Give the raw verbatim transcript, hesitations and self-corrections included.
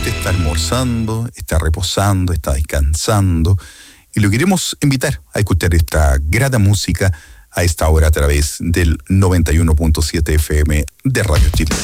usted está almorzando, está reposando, está descansando y lo queremos invitar a escuchar esta grata música a esta hora a través del noventa y uno punto siete F M de Radio Chile.